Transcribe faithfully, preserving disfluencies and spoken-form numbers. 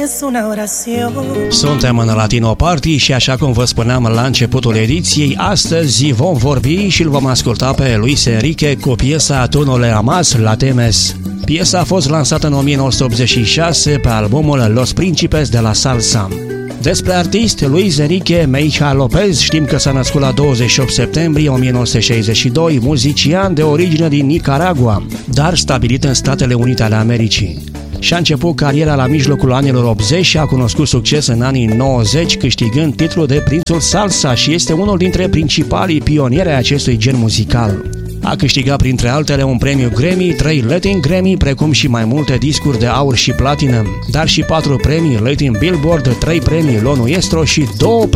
es una oración. Suntem în Latino Party și așa cum vă spuneam la începutul ediției, astăzi vom vorbi și îl vom asculta pe Luis Enrique cu piesa Tu no le amas, la temes. Piesa a fost lansată în o mie nouă sute optzeci și șase pe albumul Los Principes de la Salsa. Despre artist, Luis Enrique Meija Lopez, știm că s-a născut la douăzeci și opt septembrie o mie nouă sute șaizeci și doi, muzician de origine din Nicaragua, dar stabilit în Statele Unite ale Americii. Și-a început cariera la mijlocul anilor optzeci și a cunoscut succes în anii nouăzeci, câștigând titlul de Prințul Salsa și este unul dintre principalii pionieri ai acestui gen muzical. A câștigat printre altele un premiu Grammy, trei Latin Grammy, precum și mai multe discuri de aur și platină, dar și patru premii Latin Billboard, trei premii Lo Nuestro și două